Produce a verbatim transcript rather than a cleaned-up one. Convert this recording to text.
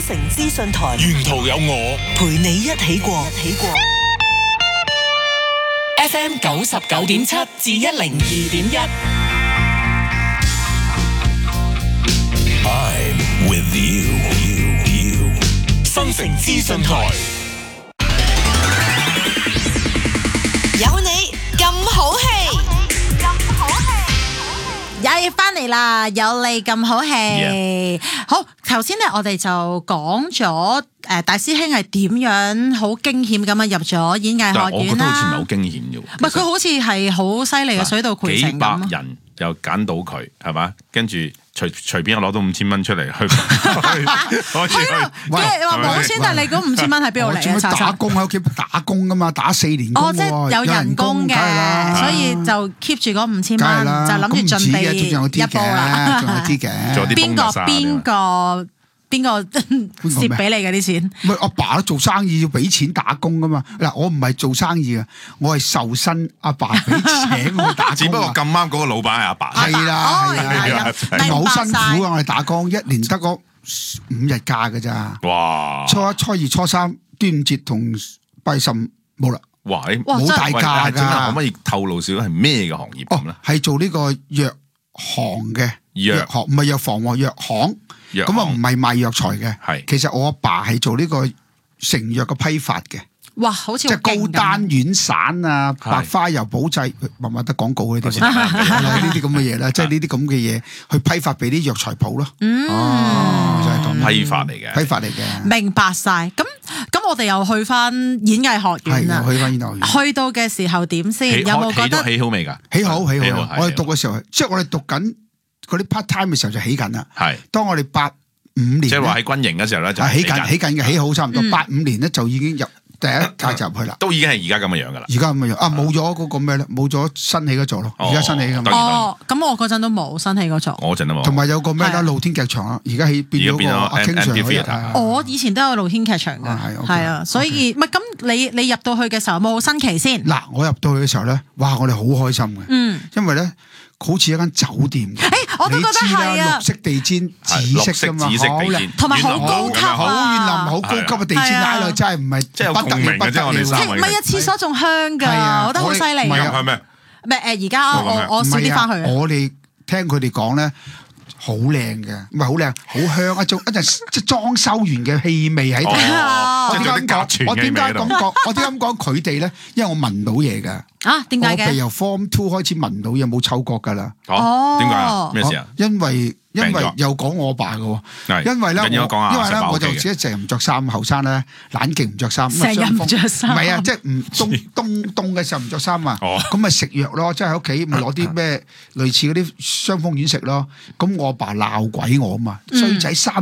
城資訊台， 沿途有我陪你一起過，一起過。F M 九十九點七至一零二點一。 I'm with you, you, you。新城資訊台， 有你咁好氣，咁好氣， 又要翻嚟啦！有你咁好氣。 Yeah. 好，頭先咧我哋就講咗誒大師兄係點樣好驚險咁樣入咗演藝學院啦。 我覺得好似唔係好驚險嘅喎。 唔係，佢好似係好犀利嘅水到渠成咁。 幾百人又揀到佢係嘛？跟住隨隨便攞到五千蚊出嚟去， 係啦，即係話冇錢，但係你嗰五千蚊喺邊度嚟啊？ 打工喺屋企打工噶嘛，打四年工。 哦，即係有人工嘅，所以就 keep 住嗰五千蚊，就諗住準備一波啦。 仲有啲嘅， 邊個邊個邊個蝕俾你嘅啲錢？ 唔係阿爸做生意要俾錢打工噶嘛？嗱，我唔係做生意嘅，我係受薪，阿爸俾錢我打工。 只不過咁啱嗰個老闆係阿爸。 係啦，係啦，係好辛苦啊！我哋打工一年得嗰五日假㗎咋。 哇！ 初一、初二、初三、端午節同拜神冇啦。 哇！ 冇大假㗎。 可唔可以透露少少係咩嘅行業咁咧？ 係做呢個藥行嘅藥行，唔係藥房喎，藥行。咁啊，唔係賣藥材嘅，係其實我阿爸係做呢個成藥嘅批發嘅。 哇，好似即係高單丸散啊，白花油保濟，默默得廣告嗰啲，呢啲咁嘅嘢啦，即係呢啲咁嘅嘢去批發俾啲藥材鋪咯。 嗯， 哦，就係咁批發嚟嘅， 批發嚟嘅。 明白晒。咁咁，我哋又去翻演藝學院啦。 去翻演藝學院。 去到嘅時候點先？有冇覺得起好未㗎？ 起好，起好。我哋讀嘅時候，即係我哋讀緊嗰啲 part time 嘅時候就起緊啦。係。當我哋八五年，即係話喺軍營嘅時候咧，就起緊起緊嘅，起好差唔多。八五年咧就已經入第一屆就入去啦。 都已經係而家咁嘅樣噶啦。 而家咁嘅樣啊，冇咗嗰個咩咧？冇咗新起嗰座咯。而家新起咁。 哦，咁我嗰陣都冇新起嗰座。 我嗰陣都冇。 同埋有個咩咧？露天劇場啊，而家起變咗個阿 King Sir。 我以前都有露天劇場㗎，係啊，所以唔係咁你你入到去嘅時候有冇新奇先？ 嗱，我入到去嘅時候咧，哇！我哋好開心嘅，嗯，因為咧。好似一間酒店，誒， 我都覺得係啊！ 綠色地氈，紫色㗎嘛，好靚， 同埋好高級啊， 好軟腍，好高級嘅地氈，睇落真係唔係即係不得了，不得了， 唔係啊！廁所仲香㗎，我覺得好犀利。 唔係咩？ 唔係誒，而家我我少啲翻去。 我哋聽佢哋講咧。好靚嘅，唔係好靚，好香一種一陣即係裝修完嘅氣味喺度。我點解咁講？我點解咁講？我點解咁講佢哋咧？因為我聞到嘢㗎。 啊，點解嘅？ 我由 Form Two 開始聞到有冇嗅覺㗎啦。 哦，點解啊？咩事啊？ 因為因為又講我爸嘅喎，因為咧，因為咧，我就自己成日唔着衫，後生咧懶勁唔着衫， 成日唔着衫， 唔係啊，即係唔冬冬冬嘅時候唔着衫啊，咁咪食藥咯，即係喺屋企咪攞啲咩類似嗰啲傷風丸食咯，咁我阿爸鬧鬼我啊嘛，衰仔三